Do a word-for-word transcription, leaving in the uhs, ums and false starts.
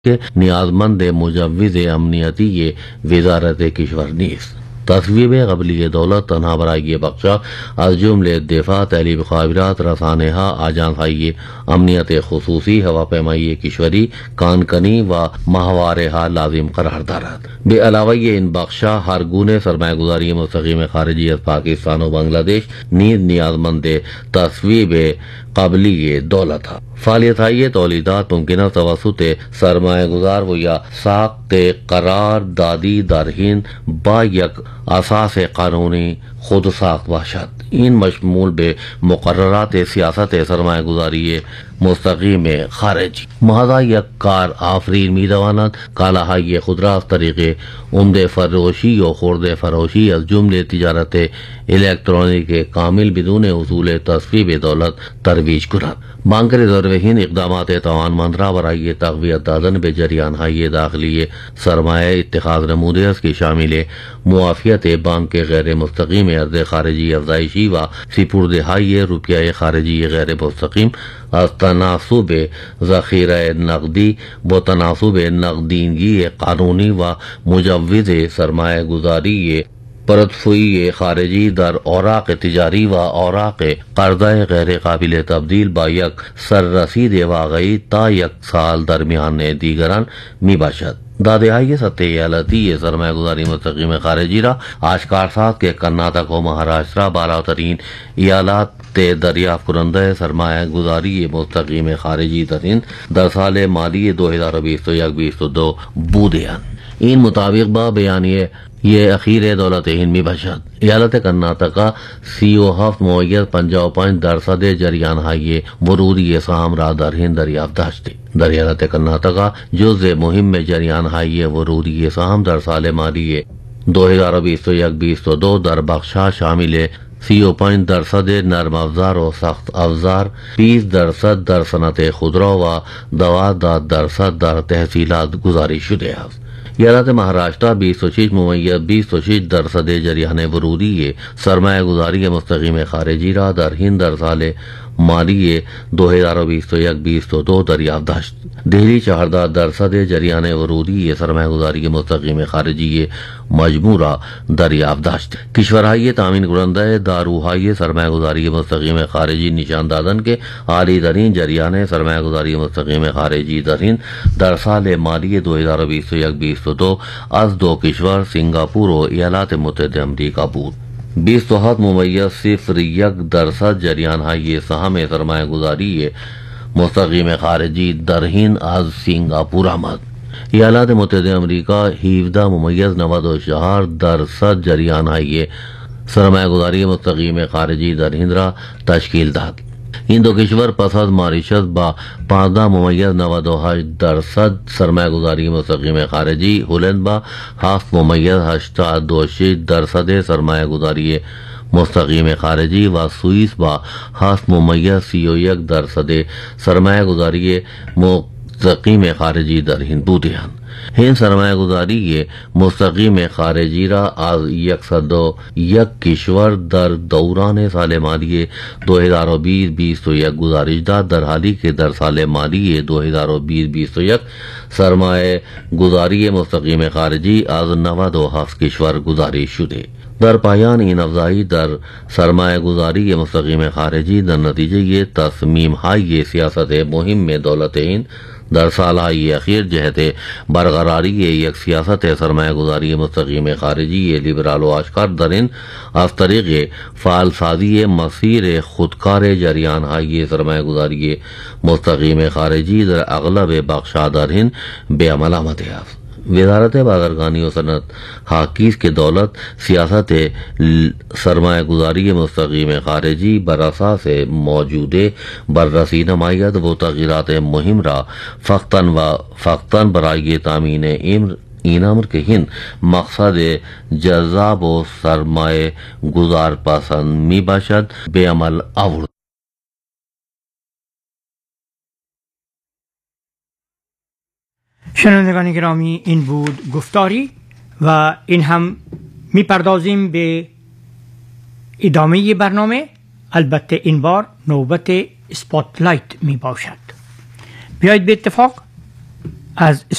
که نیازمند مجوز امنیتی وزارت کشور نیست. تصویب قبلی دولت تنها برای یہ بخشا از جمله دفاع، تعلیم، مخابرات، رسانه ها، آژانس های امنیت خصوصی، هواپیمایی کشوری، کانکنی و ماهواره ها لازم قرار دارد. به علاوه این بخشا هر گونه سرمایه گذاری مستقیم خارجی از پاکستان و بنگلادیش نیز نیازمند تصویب قبلی دولت ها. فعالیت های تولیدات ممکنه توسط سرمایه گذار و یا ساخت قرار دادی در حین با یک اساس قانونی خود ساخت باشد. این مشمول به مقررات سیاست سرمایه گذاری مستقیم خارجی. محض یک کار آفرین می تواند کالاهای خود را از طریق عمده فروشی و خرده فروشی از جمله تجارت الکترونیک کامل بدون اصول تصویب دولت ترویج کند. بانک ریزرو ہند اقدامات توانمند را برای تقویت دادن به جریانهای داخلی سرمایه اتخاذ نموده است که شامل معافیت بانک غیر مستقیم ارز خارجی افزایشی و سپرده‌های روپیه خارجی غیر مستقیم از تناسب ذخیره نقدی و تناسب نقدینگی قانونی و مجوز سرمایه گذاری پرتفوی خارجی در اوراق تجاری و اوراق قرضه غیر قابل تبدیل با یک سررسید واقعی تا یک سال درمیان دیگران می باشد. داده های سطح ایالتی سرمایه گذاری مستقیم خارجی را آشکار ساخت که کرناٹک و مہاراشٹر بالاترین ایالات دریافت کننده سرمایه گذاری مستقیم خارجی ترین در سال مالی دو ہزار بیس و یک بیس و دو بودند. این مطابق با بیانیه یہ اخیر دولت ہند می باشد. ایالت کرناٹکا سی و ہفت مویت پنجاه و پنج درصد جریان های ورودی سهام را در هند دریافت داشته. در ایالت کرناٹکا جزء مهم جریان های ورودی سهام در سال مالی دو ہزار بیس و یک بیس و دو در بخشها شامل سی و پنج درصد نرم افزار و سخت افزار، بیس درصد در صنعت خودرو و دوازده درصد در تحصیلات گزارش شده است. ایالت مہاراشٹر بیس و شش ممیز بیس و شش درصد جریان ورودی سرمایه گذاری مستقیم خارجی را در هند در سال مالی دو ہزار بیس و یک بیس و دو دریافت داشت. دہلی چهارده درصد جریان ورودی سرمایه گذاری مستقیم خارجی مجموع را دریافت داشت. کشورهای تامین کننده داروهای سرمایه گذاری مستقیم خارجی نشان دادند که عالی ترین جریان سرمایه گذاری مستقیم خارجی در هند در سال مالی دو ہزار بیس و یک بیس و دو از دو کشور سنگاپور و ایالات متحده امریکا بود. بیست و هفت ممیز صفر یک درصد جریان های سهام سرمایه گذاری مستقیم خارجی در هند از سنگاپور آمد. ایالات متحده امریکا هفده ممیز نود و چهار درصد جریان های سرمایه گذاری مستقیم خارجی در هند را تشکیل داد. این دو کشور پس از ماریشس با پانزده ممیز نود و هشت درصد سرمایه گذاری مستقیم خارجی، هلند با هفت ممیز هشتاد و شش درصد سرمایه گذاری مستقیم خارجی و سوئیس با هفت ممیز سی و یک درصد سرمایه گذاری مستقیم خارجی در هند بودند. هند سرمایه گذاری مستقیم خارجی را از یکصد و یک کشور در دوران سال مالی دو ہزار بیس بیس و یک گزارش داد، در حالی که در سال مالی دو ہزار بیس بیس و یک سرمایه گذاری مستقیم خارجی از نود و هفت کشور گزارش شده. در پایان این افزایش در سرمایه گذاری مستقیم خارجی در نتیجه تصمیم های سیاست مهم دولت هند در سالهای اخیر جهت برقراری یک سیاست سرمایه گذاری مستقیم خارجی لیبرال و آشکار در این از طریق فعال سازی مسیر خودکار جریان های سرمایه گذاری مستقیم خارجی در اغلب بخشها در هند به عمل آمده است. وزارت بازرگانی و صنعت حاکیز کے دولت سیاست سرمایہ گذاری مستقیم خارجی بر اساس موجود بررسی نمایت و تغییرات مهم را فقطاً و فقطاً برای تامین امر این امر که هند مقصد جذاب و سرمایه گذار پسند می باشد به عمل آورد. شنوندگان گرامی، این بود گفتاری و این هم میپردازیم به ادامه برنامه. البته این بار نوبت اسپاتلایت می باشد. بیایید به اتفاق از